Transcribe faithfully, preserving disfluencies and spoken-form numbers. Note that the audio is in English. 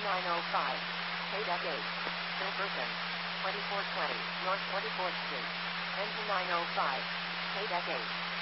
nine oh five. K-Deck eight. Silverton. twenty-four twenty North twenty-fourth Street. Engine nine oh five. K-Deck eight.